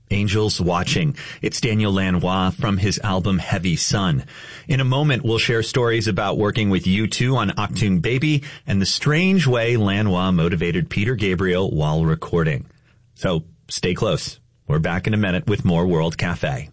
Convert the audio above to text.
Angels Watching. It's Daniel Lanois from his album Heavy Sun. In a moment, we'll share stories about working with U2 on Achtung Baby and the strange way Lanois motivated Peter Gabriel while recording. So stay close. We're back in a minute with more World Cafe.